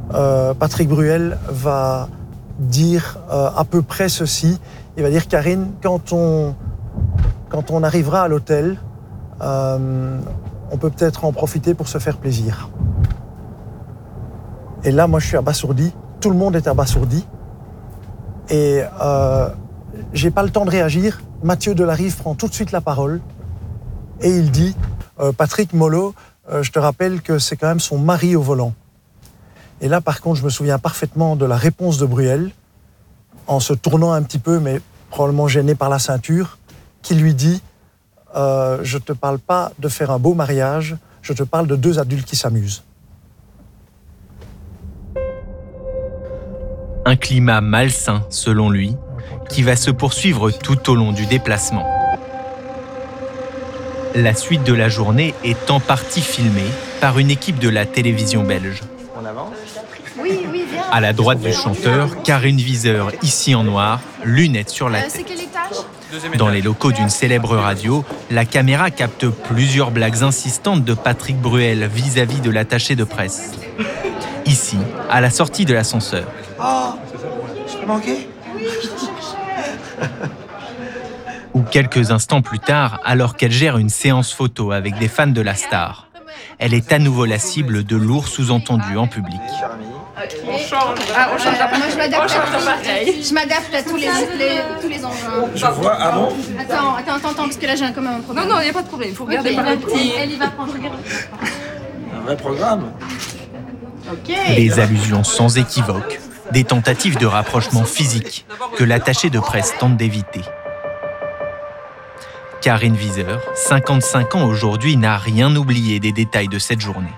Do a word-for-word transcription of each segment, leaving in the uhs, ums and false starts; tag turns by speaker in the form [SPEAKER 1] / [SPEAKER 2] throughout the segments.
[SPEAKER 1] euh, Patrick Bruel va dire euh, à peu près ceci. Il va dire, Karine, quand on, quand on arrivera à l'hôtel, euh, on peut peut-être en profiter pour se faire plaisir. Et là, moi, je suis abasourdi. Tout le monde est abasourdi. Et euh, j'ai pas le temps de réagir. Mathieu Delarive prend tout de suite la parole et il dit euh, « Patrick Mollo, euh, je te rappelle que c'est quand même son mari au volant. » Et là, par contre, je me souviens parfaitement de la réponse de Bruel, en se tournant un petit peu, mais probablement gêné par la ceinture, qui lui dit euh, « Je ne te parle pas de faire un beau mariage, je te parle de deux adultes qui s'amusent. »
[SPEAKER 2] Un climat malsain, selon lui, qui va se poursuivre tout au long du déplacement. La suite de la journée est en partie filmée par une équipe de la télévision belge.
[SPEAKER 3] On avance ?
[SPEAKER 4] Oui, oui, viens.
[SPEAKER 2] À la droite du chanteur, Karine Viseur, ici en noir, lunettes sur la
[SPEAKER 4] Euh,
[SPEAKER 2] tête.
[SPEAKER 4] c'est quel étage ?
[SPEAKER 2] Dans les locaux d'une célèbre radio, la caméra capte plusieurs blagues insistantes de Patrick Bruel vis-à-vis de l'attaché de presse. Ici, à la sortie de l'ascenseur.
[SPEAKER 3] Oh, je peux manquer ?
[SPEAKER 2] Ou quelques instants plus tard, alors qu'elle gère une séance photo avec des fans de la star. Elle est à nouveau la cible de lourds sous-entendus en public.
[SPEAKER 4] On change. Ah, on change. Euh, moi, je m'adapte. À, je m'adapte à tous les, les, tous les engins.
[SPEAKER 3] Je vois, ah bon ?
[SPEAKER 4] Attends, attends, attends, attends, parce que là, j'ai quand même un problème.
[SPEAKER 5] Non, non, il n'y a pas de problème. Il faut regarder
[SPEAKER 4] Okay,
[SPEAKER 5] par le petit.
[SPEAKER 4] Elle y va prendre.
[SPEAKER 3] Un vrai programme.
[SPEAKER 4] Ok.
[SPEAKER 2] Des allusions sans équivoque, des tentatives de rapprochement physique que l'attaché de presse tente d'éviter. Karine Viseur, cinquante-cinq ans aujourd'hui, n'a rien oublié des détails de cette journée.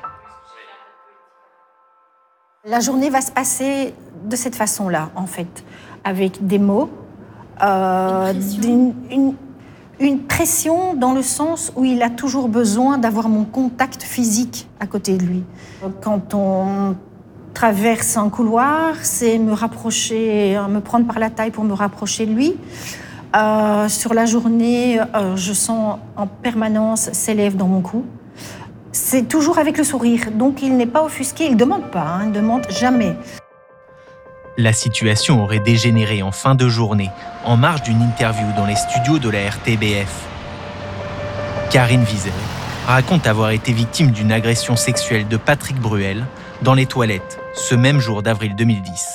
[SPEAKER 6] La journée va se passer de cette façon-là, en fait, avec des mots, euh,
[SPEAKER 4] une, pression.
[SPEAKER 6] Une, une, une pression dans le sens où il a toujours besoin d'avoir mon contact physique à côté de lui. Quand on traverse un couloir, c'est me rapprocher, me prendre par la taille pour me rapprocher de lui. Euh, sur la journée, euh, je sens en permanence ses lèvres dans mon cou. C'est toujours avec le sourire, donc il n'est pas offusqué, il ne demande pas, hein, il ne demande jamais.
[SPEAKER 2] La situation aurait dégénéré en fin de journée, en marge d'une interview dans les studios de la R T B F. Karine Viseur raconte avoir été victime d'une agression sexuelle de Patrick Bruel dans les toilettes, ce même jour d'avril deux mille dix.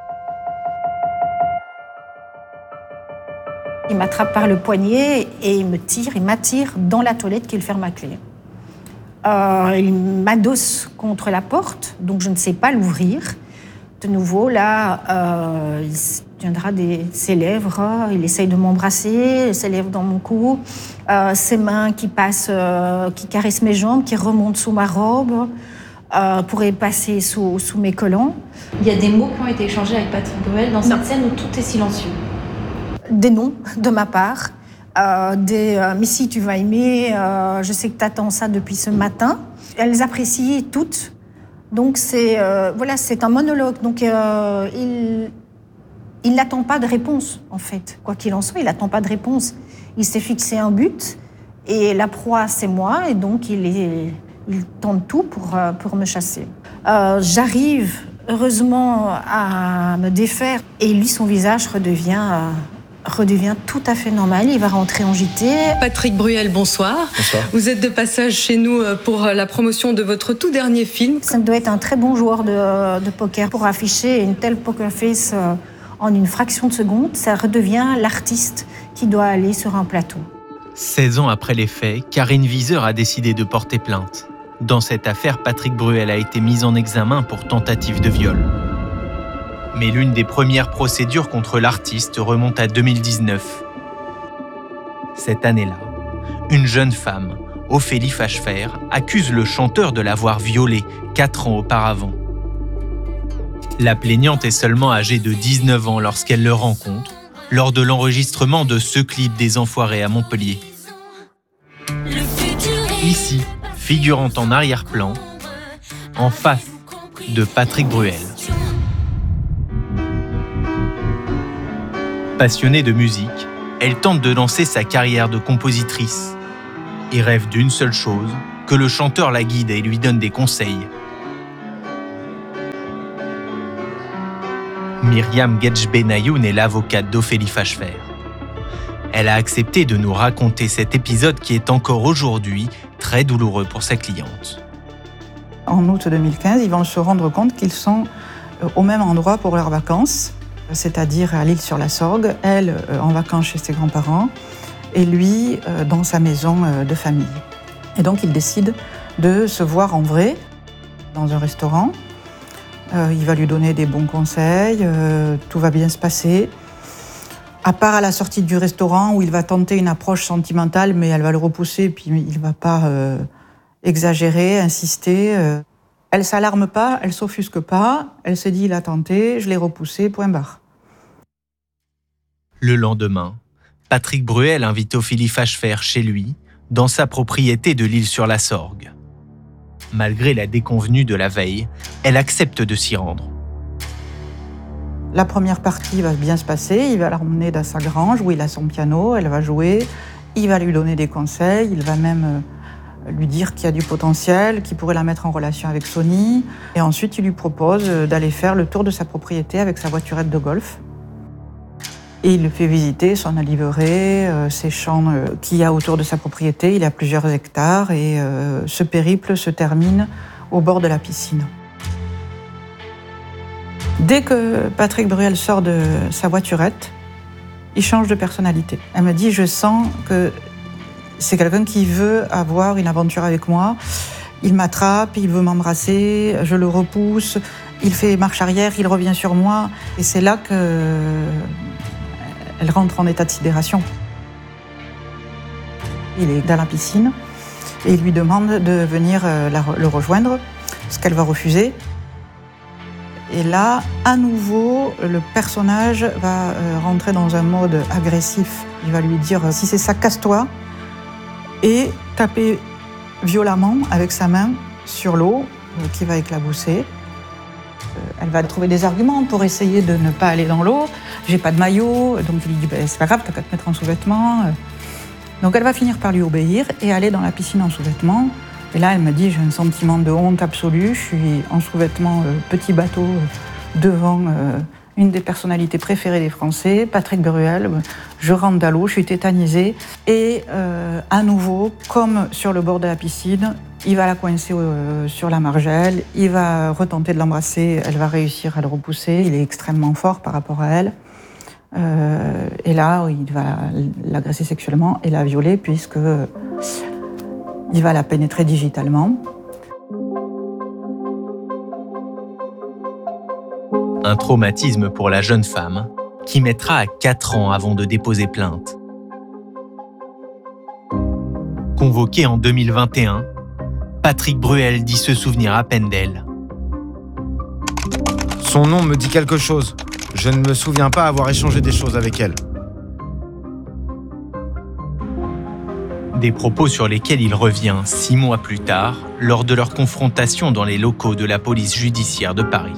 [SPEAKER 6] Il m'attrape par le poignet et il me tire, il m'attire dans la toilette qu'il ferme à clé. Euh, il m'adosse contre la porte, donc je ne sais pas l'ouvrir. De nouveau, là, euh, il tiendra des, ses lèvres, il essaye de m'embrasser, ses lèvres dans mon cou, euh, ses mains qui passent, euh, qui caressent mes jambes, qui remontent sous ma robe, euh, pourraient passer sous, sous mes collants.
[SPEAKER 7] Il y a des mots qui ont été échangés avec Patrick Bruel dans cette
[SPEAKER 6] Non.
[SPEAKER 7] scène où tout est silencieux.
[SPEAKER 6] Des noms de ma part, euh, des euh, « mais si tu vas aimer, euh, je sais que tu attends ça depuis ce matin ». Elles apprécient toutes, donc c'est euh, voilà, c'est un monologue. Donc euh, il il n'attend pas de réponse en fait, quoi qu'il en soit, il n'attend pas de réponse. Il s'est fixé un but et la proie c'est moi et donc il est il tente tout pour euh, pour me chasser. Euh, j'arrive heureusement à me défaire et lui son visage redevient euh, redevient tout à fait normal, il va rentrer en J T.
[SPEAKER 5] Patrick Bruel, bonsoir.
[SPEAKER 3] Bonsoir.
[SPEAKER 5] Vous êtes de passage chez nous pour la promotion de votre tout dernier film.
[SPEAKER 6] Ça doit être un très bon joueur de, de poker pour afficher une telle poker face en une fraction de seconde. Ça redevient l'artiste qui doit aller sur un plateau.
[SPEAKER 2] seize ans après les faits, Karine Viseur a décidé de porter plainte. Dans cette affaire, Patrick Bruel a été mis en examen pour tentative de viol. Mais l'une des premières procédures contre l'artiste remonte à deux mille dix-neuf. Cette année-là, une jeune femme, Ophélie Fachefer, accuse le chanteur de l'avoir violée quatre ans auparavant. La plaignante est seulement âgée de dix-neuf ans lorsqu'elle le rencontre, lors de l'enregistrement de ce clip des Enfoirés à Montpellier. Ici, figurant en arrière-plan, en face de Patrick Bruel. Passionnée de musique, elle tente de lancer sa carrière de compositrice et rêve d'une seule chose, que le chanteur la guide et lui donne des conseils. Myriam Gedjbenayoun est l'avocate d'Ophélie Fachefer. Elle a accepté de nous raconter cet épisode qui est encore aujourd'hui très douloureux pour sa cliente.
[SPEAKER 8] En août deux mille quinze, ils vont se rendre compte qu'ils sont au même endroit pour leurs vacances, c'est-à-dire à l'Île-sur-la-Sorgue, elle en vacances chez ses grands-parents et lui dans sa maison de famille. Et donc ils décident de se voir en vrai dans un restaurant. Euh, il va lui donner des bons conseils, euh, tout va bien se passer. À part à la sortie du restaurant où il va tenter une approche sentimentale, mais elle va le repousser, puis il ne va pas euh, exagérer, insister. Euh. Elle ne s'alarme pas, elle ne s'offusque pas, elle se dit il a tenté, je l'ai repoussé, point barre.
[SPEAKER 2] Le lendemain, Patrick Bruel invite Ophélie Fachefer chez lui, dans sa propriété de l'Île-sur-la-Sorgue. Malgré la déconvenue de la veille, elle accepte de s'y rendre.
[SPEAKER 8] La première partie va bien se passer, il va la ramener dans sa grange où il a son piano, elle va jouer, il va lui donner des conseils, il va même lui dire qu'il y a du potentiel, qu'il pourrait la mettre en relation avec Sony. Et ensuite, il lui propose d'aller faire le tour de sa propriété avec sa voiturette de golf. Et il le fait visiter son oliveraie, euh, ses champs euh, qu'il y a autour de sa propriété. Il a plusieurs hectares et euh, ce périple se termine au bord de la piscine. Dès que Patrick Bruel sort de sa voiturette, il change de personnalité. Elle me dit, je sens que c'est quelqu'un qui veut avoir une aventure avec moi. Il m'attrape, il veut m'embrasser, je le repousse, il fait marche arrière, il revient sur moi. Et c'est là que elle rentre en état de sidération. Il est dans la piscine et il lui demande de venir la, le rejoindre, ce qu'elle va refuser. Et là, à nouveau, le personnage va rentrer dans un mode agressif. Il va lui dire « si c'est ça, casse-toi » et taper violemment avec sa main sur l'eau qui va éclabousser. Elle va trouver des arguments pour essayer de ne pas aller dans l'eau. J'ai pas de maillot, donc il lui dit ben, c'est pas grave, t'as qu'à te mettre en sous-vêtements. Donc elle va finir par lui obéir et aller dans la piscine en sous-vêtements. Et là, elle me dit j'ai un sentiment de honte absolue. Je suis en sous-vêtements, euh, petit bateau, euh, devant euh, une des personnalités préférées des Français, Patrick Bruel. Je rentre dans l'eau, je suis tétanisée. Et euh, à nouveau, comme sur le bord de la piscine, il va la coincer euh, sur la margelle, il va retenter de l'embrasser, elle va réussir à le repousser, il est extrêmement fort par rapport à elle. Euh, et là, il va l'agresser sexuellement et la violer puisque euh, il va la pénétrer digitalement.
[SPEAKER 2] Un traumatisme pour la jeune femme qui mettra à quatre ans avant de déposer plainte. Convoqué en deux mille vingt et un, Patrick Bruel dit se souvenir à peine d'elle.
[SPEAKER 9] Son nom me dit quelque chose. Je ne me souviens pas avoir échangé des choses avec elle.
[SPEAKER 2] Des propos sur lesquels il revient six mois plus tard, lors de leur confrontation dans les locaux de la police judiciaire de Paris.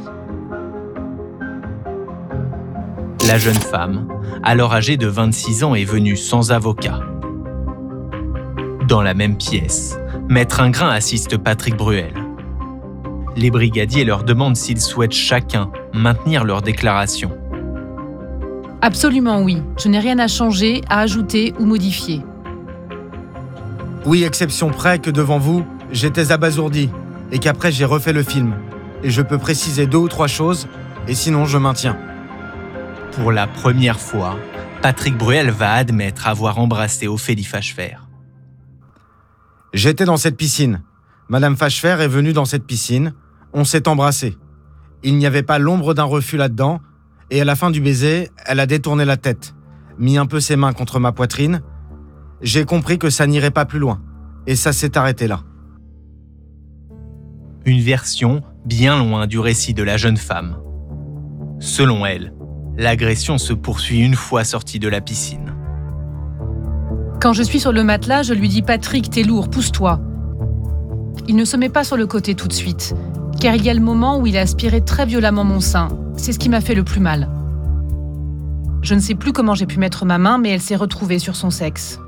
[SPEAKER 2] La jeune femme, alors âgée de vingt-six ans, est venue sans avocat. Dans la même pièce, Maître Ingrain assiste Patrick Bruel. Les brigadiers leur demandent s'ils souhaitent chacun maintenir leur déclaration.
[SPEAKER 10] Absolument oui. Je n'ai rien à changer, à ajouter ou modifier.
[SPEAKER 9] Oui, exception près que devant vous, j'étais abasourdi et qu'après j'ai refait le film. Et je peux préciser deux ou trois choses, et sinon je maintiens.
[SPEAKER 2] Pour la première fois, Patrick Bruel va admettre avoir embrassé Ophélie Fachefer.
[SPEAKER 9] J'étais dans cette piscine. Madame Fachefer est venue dans cette piscine. On s'est embrassés. Il n'y avait pas l'ombre d'un refus là-dedans. Et à la fin du baiser, elle a détourné la tête, mis un peu ses mains contre ma poitrine. J'ai compris que ça n'irait pas plus loin. Et ça s'est arrêté là.
[SPEAKER 2] Une version bien loin du récit de la jeune femme. Selon elle, l'agression se poursuit une fois sortie de la piscine.
[SPEAKER 10] Quand je suis sur le matelas, je lui dis « Patrick, t'es lourd, pousse-toi ». Il ne se met pas sur le côté tout de suite, car il y a le moment où il a aspiré très violemment mon sein. C'est ce qui m'a fait le plus mal. Je ne sais plus comment j'ai pu mettre ma main, mais elle s'est retrouvée sur son sexe.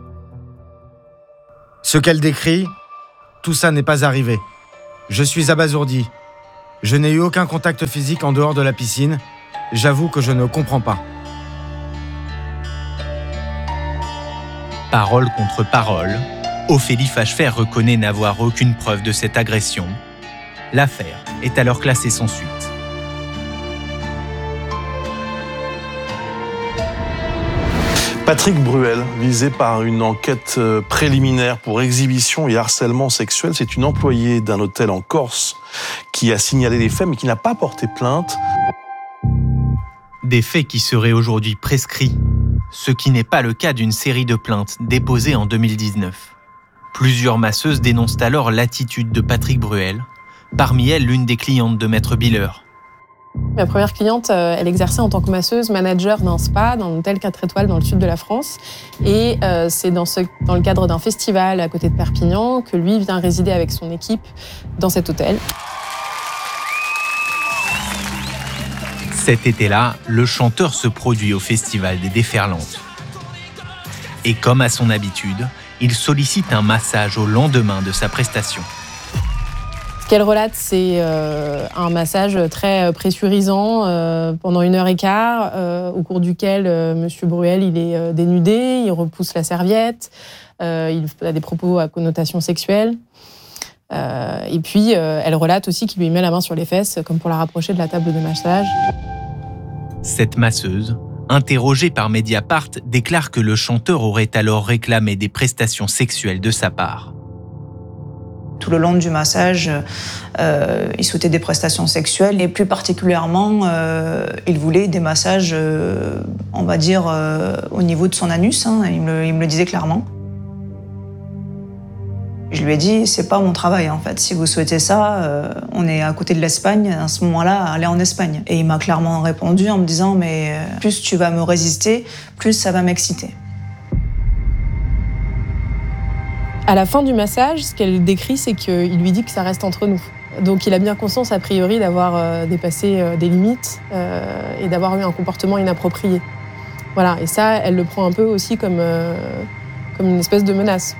[SPEAKER 9] Ce qu'elle décrit, tout ça n'est pas arrivé. Je suis abasourdi. Je n'ai eu aucun contact physique en dehors de la piscine J'avoue que je ne comprends pas.
[SPEAKER 2] Parole contre parole, Ophélie Fachefer reconnaît n'avoir aucune preuve de cette agression. L'affaire est alors classée sans suite.
[SPEAKER 11] Patrick Bruel, visé par une enquête préliminaire pour exhibition et harcèlement sexuel, c'est une employée d'un hôtel en Corse qui a signalé les faits mais qui n'a pas porté plainte.
[SPEAKER 2] Des faits qui seraient aujourd'hui prescrits, ce qui n'est pas le cas d'une série de plaintes déposées en deux mille dix-neuf. Plusieurs masseuses dénoncent alors l'attitude de Patrick Bruel, parmi elles l'une des clientes de Maître Biller.
[SPEAKER 12] Ma première cliente, elle exerçait en tant que masseuse, manager d'un spa dans un hôtel quatre étoiles dans le sud de la France. Et euh, c'est dans, ce, dans le cadre d'un festival à côté de Perpignan que lui vient résider avec son équipe dans cet hôtel.
[SPEAKER 2] Cet été-là, le chanteur se produit au Festival des Déferlantes. Et comme à son habitude, il sollicite un massage au lendemain de sa prestation.
[SPEAKER 12] Ce qu'elle relate, c'est euh, un massage très pressurisant euh, pendant une heure et quart, euh, au cours duquel euh, M. Bruel il est euh, dénudé, il repousse la serviette, euh, il a des propos à connotation sexuelle. Euh, et puis, euh, elle relate aussi qu'il lui met la main sur les fesses, comme pour la rapprocher de la table de massage.
[SPEAKER 2] Cette masseuse, interrogée par Mediapart, déclare que le chanteur aurait alors réclamé des prestations sexuelles de sa part.
[SPEAKER 13] Tout le long du massage, euh, il souhaitait des prestations sexuelles et plus particulièrement, euh, il voulait des massages, euh, on va dire, euh, au niveau de son anus. Hein, il, me, il me le disait clairement. Je lui ai dit, c'est pas mon travail en fait. Si vous souhaitez ça, euh, on est à côté de l'Espagne. À ce moment-là, allez en Espagne. Et il m'a clairement répondu en me disant, mais plus tu vas me résister, plus ça va m'exciter.
[SPEAKER 12] À la fin du massage, ce qu'elle décrit, c'est qu'il lui dit que ça reste entre nous. Donc il a bien conscience, a priori, d'avoir euh, dépassé euh, des limites euh, et d'avoir eu un comportement inapproprié. Voilà, et ça, elle le prend un peu aussi comme, euh, comme une espèce de menace.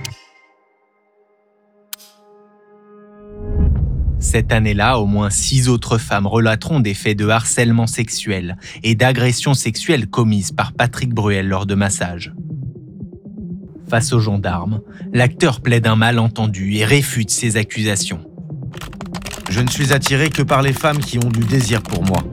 [SPEAKER 2] Cette année-là, au moins six autres femmes relateront des faits de harcèlement sexuel et d'agression sexuelle commises par Patrick Bruel lors de massages. Face aux gendarmes, l'acteur plaide un malentendu et réfute ces accusations.
[SPEAKER 9] Je ne suis attiré que par les femmes qui ont du désir pour moi.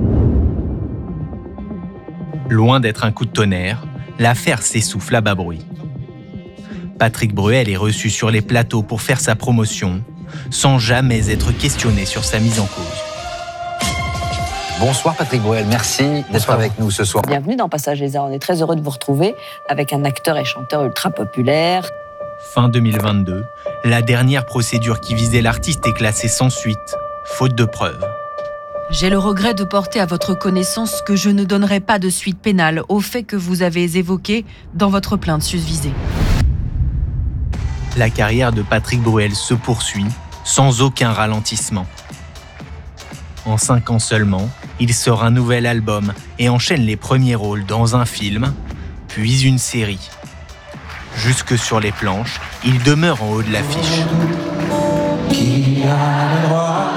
[SPEAKER 2] Loin d'être un coup de tonnerre, l'affaire s'essouffle à bas bruit. Patrick Bruel est reçu sur les plateaux pour faire sa promotion, sans jamais être questionné sur sa mise en cause.
[SPEAKER 14] Bonsoir Patrick Bruel, merci d'être Bonsoir. Avec nous ce soir.
[SPEAKER 15] Bienvenue dans Passage des Arts, on est très heureux de vous retrouver avec un acteur et chanteur ultra populaire.
[SPEAKER 2] Fin deux mille vingt-deux, la dernière procédure qui visait l'artiste est classée sans suite, faute de preuves.
[SPEAKER 16] J'ai le regret de porter à votre connaissance que je ne donnerai pas de suite pénale aux faits que vous avez évoqués dans votre plainte susvisée.
[SPEAKER 2] La carrière de Patrick Bruel se poursuit sans aucun ralentissement. En cinq ans seulement, il sort un nouvel album et enchaîne les premiers rôles dans un film, puis une série. Jusque sur les planches, il demeure en haut de l'affiche.
[SPEAKER 3] Qui a le droit?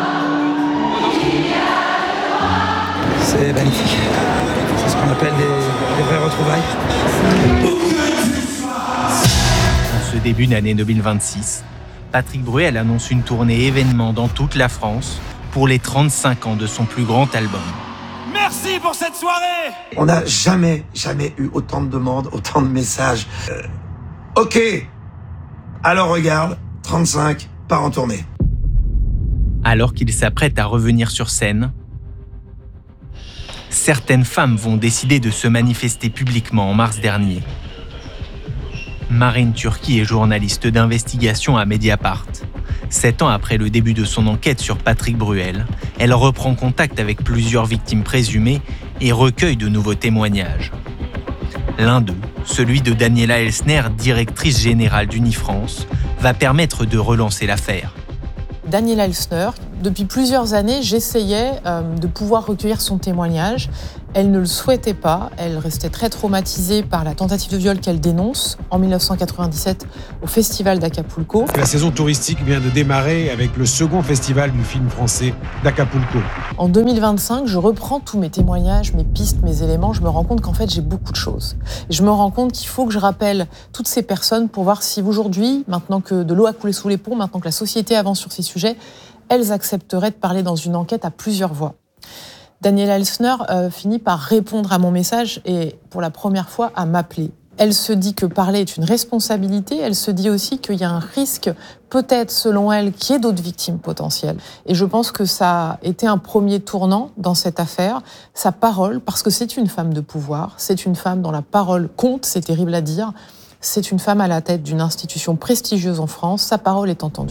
[SPEAKER 3] C'est magnifique. C'est ce qu'on appelle des, des vraies retrouvailles.
[SPEAKER 2] En ce début d'année deux mille vingt-six, Patrick Bruel annonce une tournée événement dans toute la France pour les trente-cinq ans de son plus grand album.
[SPEAKER 17] Merci pour cette soirée!
[SPEAKER 18] On n'a jamais, jamais eu autant de demandes, autant de messages. Euh, ok, alors regarde, trente-cinq, part en tournée.
[SPEAKER 2] Alors qu'il s'apprête à revenir sur scène, certaines femmes vont décider de se manifester publiquement en mars dernier. Marine Turki est journaliste d'investigation à Mediapart. Sept ans après le début de son enquête sur Patrick Bruel, elle reprend contact avec plusieurs victimes présumées et recueille de nouveaux témoignages. L'un d'eux, celui de Daniela Elsner, directrice générale d'Unifrance, va permettre de relancer l'affaire.
[SPEAKER 19] Daniela Elsner, depuis plusieurs années, j'essayais euh, de pouvoir recueillir son témoignage
[SPEAKER 12] Elle ne le souhaitait pas, elle restait très traumatisée par la tentative de viol qu'elle dénonce en dix-neuf cent quatre-vingt-dix-sept au Festival d'Acapulco.
[SPEAKER 19] La saison touristique vient de démarrer avec le second festival du film français d'Acapulco.
[SPEAKER 12] En deux mille vingt-cinq, je reprends tous mes témoignages, mes pistes, mes éléments. Je me rends compte qu'en fait, j'ai beaucoup de choses. Et je me rends compte qu'il faut que je rappelle toutes ces personnes pour voir si aujourd'hui, maintenant que de l'eau a coulé sous les ponts, maintenant que la société avance sur ces sujets, elles accepteraient de parler dans une enquête à plusieurs voix. Daniela Elsner euh, finit par répondre à mon message et, pour la première fois, à m'appeler. Elle se dit que parler est une responsabilité, elle se dit aussi qu'il y a un risque, peut-être selon elle, qu'il y ait d'autres victimes potentielles. Et je pense que ça a été un premier tournant dans cette affaire, sa parole, parce que c'est une femme de pouvoir, c'est une femme dont la parole compte, c'est terrible à dire, c'est une femme à la tête d'une institution prestigieuse en France, sa parole est entendue.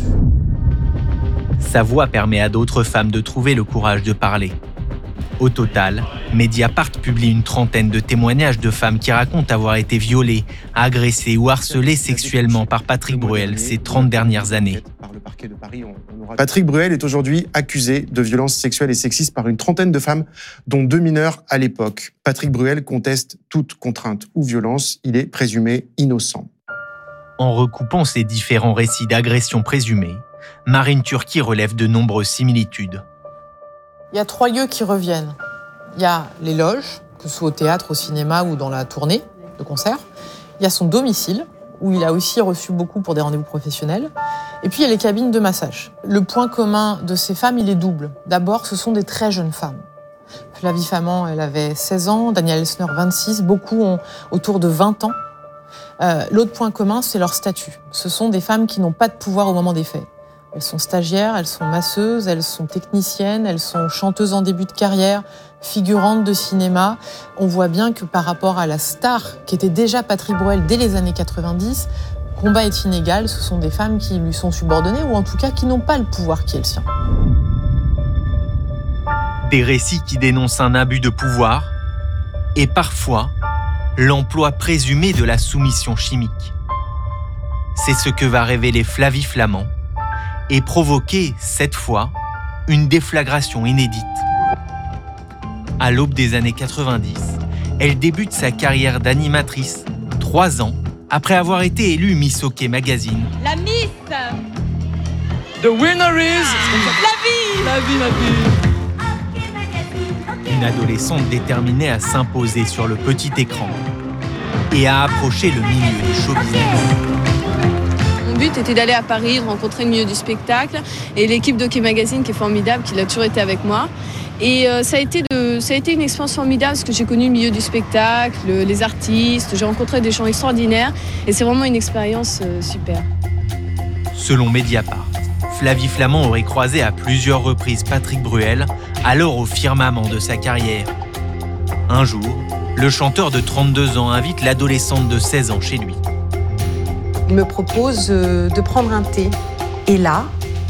[SPEAKER 2] Sa voix permet à d'autres femmes de trouver le courage de parler. Au total, Mediapart publie une trentaine de témoignages de femmes qui racontent avoir été violées, agressées ou harcelées sexuellement par Patrick Bruel ces trente dernières années.
[SPEAKER 20] Patrick Bruel est aujourd'hui accusé de violences sexuelles et sexistes par une trentaine de femmes, dont deux mineurs à l'époque. Patrick Bruel conteste toute contrainte ou violence. Il est présumé innocent.
[SPEAKER 2] En recoupant ces différents récits d'agressions présumées, Marine Turki relève de nombreuses similitudes.
[SPEAKER 12] Il y a trois lieux qui reviennent. Il y a les loges, que ce soit au théâtre, au cinéma ou dans la tournée de concert. Il y a son domicile, où il a aussi reçu beaucoup pour des rendez-vous professionnels. Et puis il y a les cabines de massage. Le point commun de ces femmes, il est double. D'abord, ce sont des très jeunes femmes. Flavie Flamand, elle avait seize ans, Daniela Elsner, vingt-six. Beaucoup ont autour de vingt ans. Euh, l'autre point commun, c'est leur statut. Ce sont des femmes qui n'ont pas de pouvoir au moment des faits. Elles sont stagiaires, elles sont masseuses, elles sont techniciennes, elles sont chanteuses en début de carrière, figurantes de cinéma. On voit bien que par rapport à la star qui était déjà Patrick Bruel dès les années quatre-vingt-dix, le combat est inégal. Ce sont des femmes qui lui sont subordonnées ou en tout cas qui n'ont pas le pouvoir qui est le sien.
[SPEAKER 2] Des récits qui dénoncent un abus de pouvoir et parfois l'emploi présumé de la soumission chimique. C'est ce que va révéler Flavie Flamand et provoquer, cette fois, une déflagration inédite. À l'aube des années quatre-vingt-dix, elle débute sa carrière d'animatrice, trois ans après avoir été élue Miss Hockey Magazine.
[SPEAKER 21] La Miss The winner is... La vie La vie, la vie
[SPEAKER 2] Une adolescente déterminée à s'imposer sur le petit écran et à approcher le milieu du show business.
[SPEAKER 22] Mon but était d'aller à Paris, de rencontrer le milieu du spectacle et l'équipe d'Hockey Magazine qui est formidable, qui a toujours été avec moi. Et euh, ça, a été de, ça a été une expérience formidable parce que j'ai connu le milieu du spectacle, le, les artistes, j'ai rencontré des gens extraordinaires et c'est vraiment une expérience euh, super.
[SPEAKER 2] Selon Mediapart, Flavie Flamand aurait croisé à plusieurs reprises Patrick Bruel, alors au firmament de sa carrière. Un jour, le chanteur de trente-deux ans invite l'adolescente de seize ans chez lui.
[SPEAKER 23] Il me propose de prendre un thé. Et là,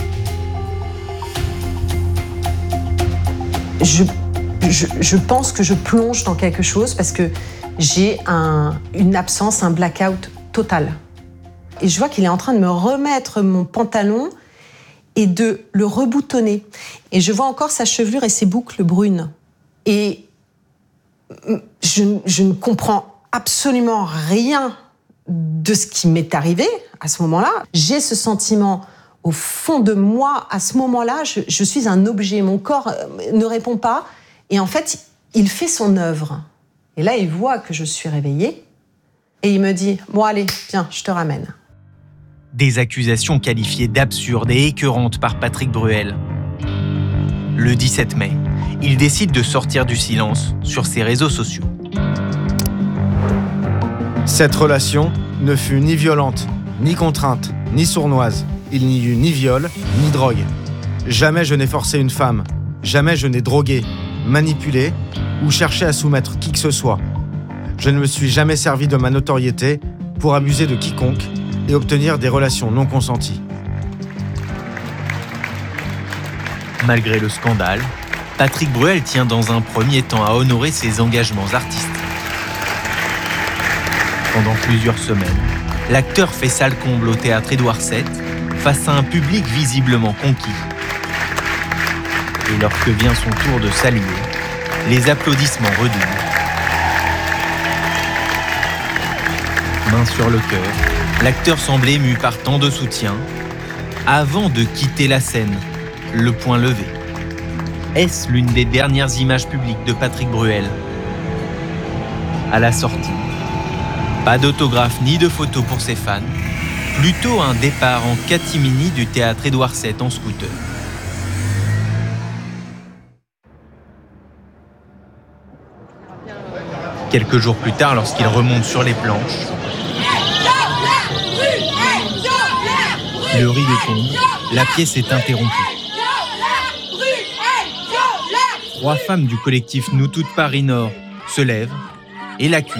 [SPEAKER 23] je, je, je pense que je plonge dans quelque chose parce que j'ai un, une absence, un blackout total. Et je vois qu'il est en train de me remettre mon pantalon et de le reboutonner. Et je vois encore sa chevelure et ses boucles brunes. Et je, je ne comprends absolument rien de ce qui m'est arrivé à ce moment-là. J'ai ce sentiment au fond de moi, à ce moment-là, je, je suis un objet. Mon corps ne répond pas. Et en fait, il fait son œuvre. Et là, il voit que je suis réveillée. Et il me dit, bon allez, viens, je te ramène.
[SPEAKER 2] Des accusations qualifiées d'absurdes et écœurantes par Patrick Bruel. Le dix-sept mai, il décide de sortir du silence sur ses réseaux sociaux.
[SPEAKER 9] Cette relation ne fut ni violente, ni contrainte, ni sournoise. Il n'y eut ni viol, ni drogue. Jamais je n'ai forcé une femme. Jamais je n'ai drogué, manipulé ou cherché à soumettre qui que ce soit. Je ne me suis jamais servi de ma notoriété pour abuser de quiconque et obtenir des relations non consenties.
[SPEAKER 2] Malgré le scandale, Patrick Bruel tient dans un premier temps à honorer ses engagements artistiques. Pendant plusieurs semaines, l'acteur fait salle comble au théâtre Édouard sept face à un public visiblement conquis. Et lorsque vient son tour de saluer, Les applaudissements redoublent. Main sur le cœur, l'acteur semble ému par tant de soutien avant de quitter la scène, le poing levé. Est-ce l'une des dernières images publiques de Patrick Bruel? À la sortie, pas d'autographe ni de photos pour ses fans, plutôt un départ en catimini du théâtre Édouard sept en scooter. Quelques jours plus tard, lorsqu'il remonte sur les planches, le rideau tombe, la pièce est interrompue. Trois femmes du collectif Nous Toutes Paris Nord se lèvent et l'accusent.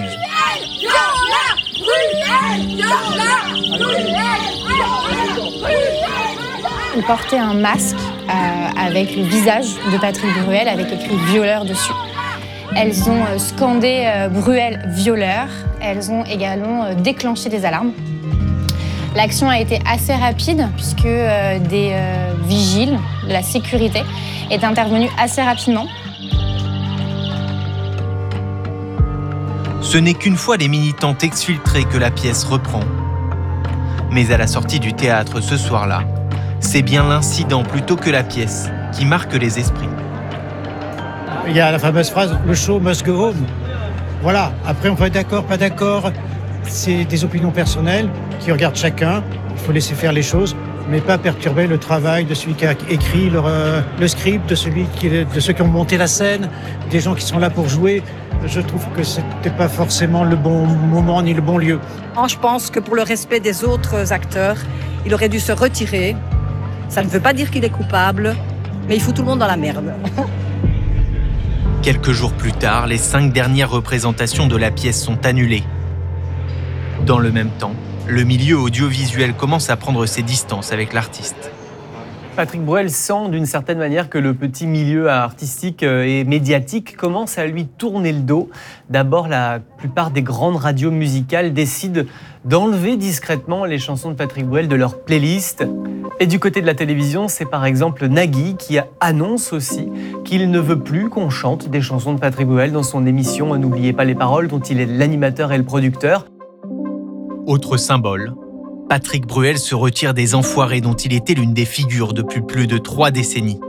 [SPEAKER 1] Il portait un masque euh, avec le visage de Patrick Bruel, avec écrit « violeur » dessus. Elles ont euh, scandé euh, « Bruel violeur ». Elles ont également euh, déclenché des alarmes. L'action a été assez rapide puisque euh, des euh, vigiles de la sécurité est intervenu assez rapidement.
[SPEAKER 2] Ce n'est qu'une fois les militantes exfiltrées que la pièce reprend. Mais à la sortie du théâtre ce soir-là, c'est bien l'incident plutôt que la pièce qui marque les esprits.
[SPEAKER 4] Il y a la fameuse phrase « le show must go home ». Voilà, après on peut être d'accord, pas d'accord, c'est des opinions personnelles qui regardent chacun. Il faut laisser faire les choses, mais pas perturber le travail de celui qui a écrit le, euh, le script, de, celui qui, de ceux qui ont monté la scène, des gens qui sont là pour jouer. Je trouve que ce n'était pas forcément le bon moment ni le bon lieu.
[SPEAKER 7] Je pense que pour le respect des autres acteurs, il aurait dû se retirer. Ça ne veut pas dire qu'il est coupable, mais il fout tout le monde dans la merde.
[SPEAKER 2] Quelques jours plus tard, les cinq dernières représentations de la pièce sont annulées. Dans le même temps, le milieu audiovisuel commence à prendre ses distances avec l'artiste.
[SPEAKER 24] Patrick Bruel sent d'une certaine manière que le petit milieu artistique et médiatique commence à lui tourner le dos. D'abord, la plupart des grandes radios musicales décident d'enlever discrètement les chansons de Patrick Bruel de leur playlist. Et du côté de la télévision, c'est par exemple Nagui qui annonce aussi qu'il ne veut plus qu'on chante des chansons de Patrick Bruel dans son émission « N'oubliez pas les paroles » dont il est l'animateur et le producteur.
[SPEAKER 2] Autre symbole, Patrick Bruel se retire des Enfoirés dont il était l'une des figures depuis plus de trois décennies.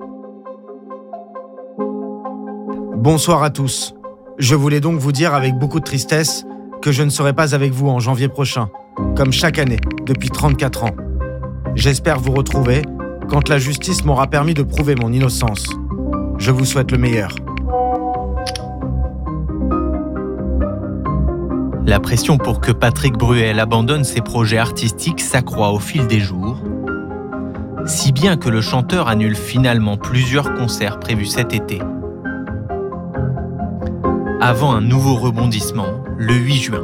[SPEAKER 9] Bonsoir à tous. Je voulais donc vous dire avec beaucoup de tristesse que je ne serai pas avec vous en janvier prochain, comme chaque année, depuis trente-quatre ans. J'espère vous retrouver quand la justice m'aura permis de prouver mon innocence. Je vous souhaite le meilleur.
[SPEAKER 2] La pression pour que Patrick Bruel abandonne ses projets artistiques s'accroît au fil des jours, si bien que le chanteur annule finalement plusieurs concerts prévus cet été. Avant un nouveau rebondissement, le huit juin.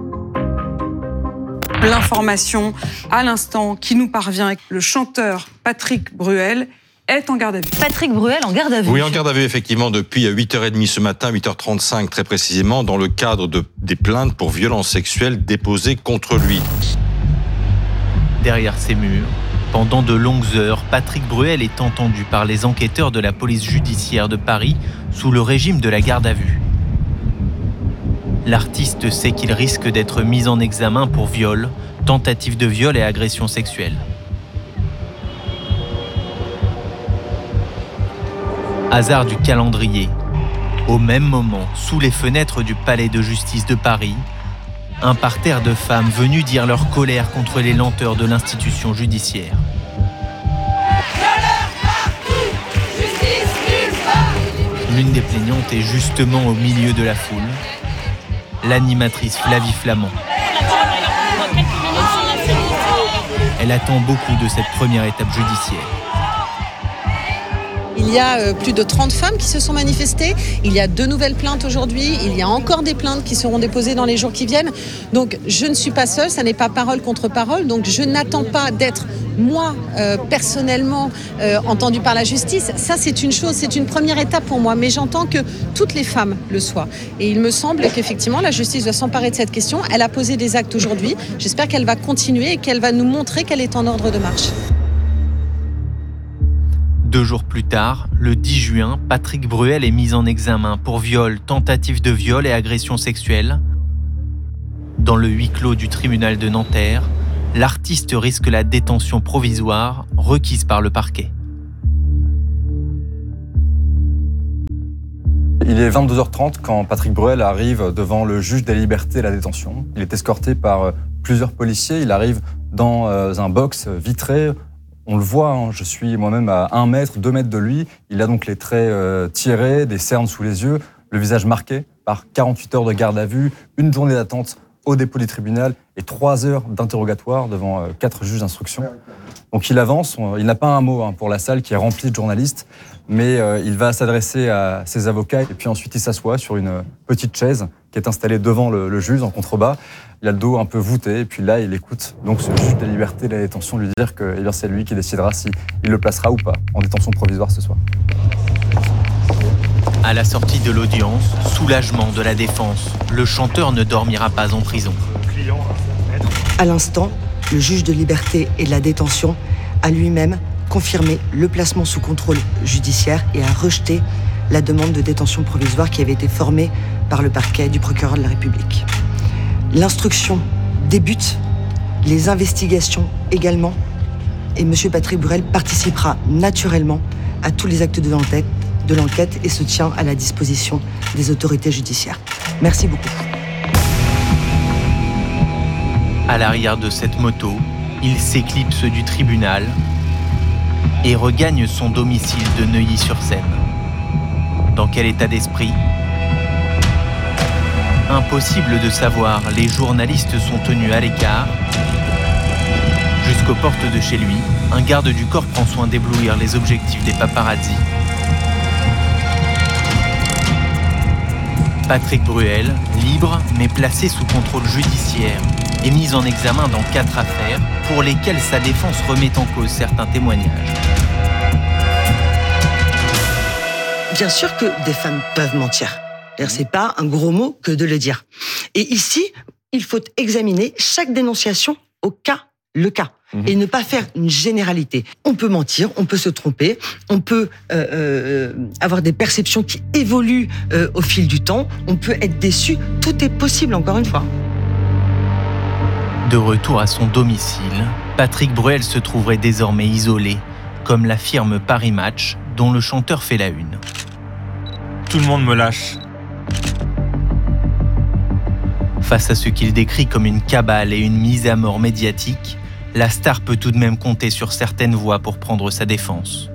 [SPEAKER 25] L'information à l'instant qui nous parvient, le chanteur Patrick Bruel est en garde à vue.
[SPEAKER 26] Patrick Bruel en garde à vue.
[SPEAKER 27] Oui, en garde à vue, effectivement, depuis huit heures trente ce matin, huit heures trente-cinq très précisément, dans le cadre de, des plaintes pour violences sexuelles déposées contre lui.
[SPEAKER 2] Derrière ces murs, pendant de longues heures, Patrick Bruel est entendu par les enquêteurs de la police judiciaire de Paris sous le régime de la garde à vue. L'artiste sait qu'il risque d'être mis en examen pour viol, tentative de viol et agression sexuelle. Hasard du calendrier. Au même moment, sous les fenêtres du palais de justice de Paris, un parterre de femmes venues dire leur colère contre les lenteurs de l'institution judiciaire. L'une des plaignantes est justement au milieu de la foule, l'animatrice Flavie Flament. Elle attend beaucoup de cette première étape judiciaire.
[SPEAKER 28] Il y a plus de trente femmes qui se sont manifestées. Il y a deux nouvelles plaintes aujourd'hui. Il y a encore des plaintes qui seront déposées dans les jours qui viennent. Donc je ne suis pas seule, ça n'est pas parole contre parole. Donc je n'attends pas d'être, moi, euh, personnellement, euh, entendue par la justice. Ça, c'est une chose, c'est une première étape pour moi. Mais j'entends que toutes les femmes le soient. Et il me semble qu'effectivement, la justice doit s'emparer de cette question. Elle a posé des actes aujourd'hui. J'espère qu'elle va continuer et qu'elle va nous montrer qu'elle est en ordre de marche.
[SPEAKER 2] Deux jours plus tard, le dix juin, Patrick Bruel est mis en examen pour viol, tentative de viol et agression sexuelle. Dans le huis clos du tribunal de Nanterre, l'artiste risque la détention provisoire requise par le parquet.
[SPEAKER 5] Il est vingt-deux heures trente quand Patrick Bruel arrive devant le juge des libertés et de la détention. Il est escorté par plusieurs policiers. Il arrive dans un box vitré. On le voit, hein, je suis moi-même à un mètre, deux mètres de lui. Il a donc les traits euh, tirés, des cernes sous les yeux, le visage marqué par quarante-huit heures de garde à vue, une journée d'attente au dépôt du tribunal et trois heures d'interrogatoire devant euh, quatre juges d'instruction. Donc il avance, on, il n'a pas un mot hein, pour la salle qui est remplie de journalistes, mais euh, il va s'adresser à ses avocats et puis ensuite il s'assoit sur une petite chaise qui est installée devant le, le juge en contrebas. Il a le dos un peu voûté et puis là il écoute donc ce juge des libertés et de la détention lui dire que eh bien, c'est lui qui décidera s'il le placera ou pas en détention provisoire ce soir.
[SPEAKER 2] À la sortie de l'audience, soulagement de la défense. Le chanteur ne dormira pas en prison.
[SPEAKER 6] À l'instant, le juge de liberté et de la détention a lui-même confirmé le placement sous contrôle judiciaire et a rejeté la demande de détention provisoire qui avait été formée par le parquet du procureur de la République. L'instruction débute, les investigations également, et M. Patrick Bruel participera naturellement à tous les actes de l'enquête, de l'enquête et se tient à la disposition des autorités judiciaires. Merci beaucoup.
[SPEAKER 2] À l'arrière de cette moto, il s'éclipse du tribunal et regagne son domicile de Neuilly-sur-Seine. Dans quel état d'esprit ? Impossible de savoir, les journalistes sont tenus à l'écart. Jusqu'aux portes de chez lui, un garde du corps prend soin d'éblouir les objectifs des paparazzis. Patrick Bruel, libre mais placé sous contrôle judiciaire, est mis en examen dans quatre affaires pour lesquelles sa défense remet en cause certains témoignages.
[SPEAKER 6] Bien sûr que des femmes peuvent mentir. C'est pas un gros mot que de le dire. Et ici, il faut examiner chaque dénonciation au cas le cas mmh. et ne pas faire une généralité. On peut mentir, on peut se tromper, on peut euh, euh, avoir des perceptions qui évoluent euh, au fil du temps, on peut être déçu, tout est possible encore une fois.
[SPEAKER 2] De retour à son domicile, Patrick Bruel se trouverait désormais isolé, comme l'affirme Paris Match, dont le chanteur fait la une.
[SPEAKER 8] Tout le monde me lâche.
[SPEAKER 2] Face à ce qu'il décrit comme une cabale et une mise à mort médiatique, la star peut tout de même compter sur certaines voix pour prendre sa défense.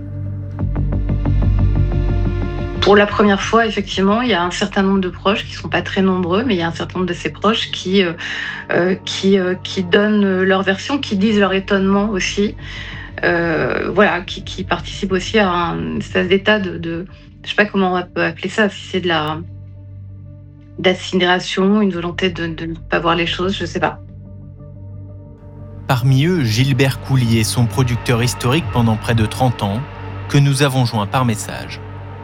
[SPEAKER 10] Pour la première fois, effectivement, il y a un certain nombre de proches, qui ne sont pas très nombreux, mais il y a un certain nombre de ces proches qui, euh, qui, euh, qui donnent leur version, qui disent leur étonnement aussi, euh, voilà, qui, qui participent aussi à un espèce d'état de, de... Je ne sais pas comment on peut appeler ça, si c'est de la... d'assignation, une volonté de, de ne pas voir les choses, je ne sais pas.
[SPEAKER 2] Parmi eux, Gilbert Coulier, son producteur historique pendant près de trente ans, que nous avons joint par message.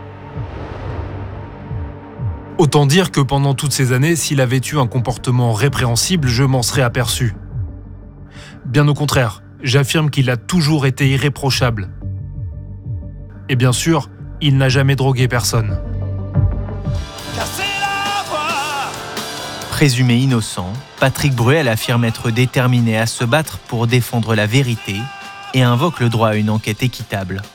[SPEAKER 11] Autant dire que pendant toutes ces années, s'il avait eu un comportement répréhensible, je m'en serais aperçu. Bien au contraire, j'affirme qu'il a toujours été irréprochable. Et bien sûr, il n'a jamais drogué personne.
[SPEAKER 2] Présumé innocent, Patrick Bruel affirme être déterminé à se battre pour défendre la vérité et invoque le droit à une enquête équitable.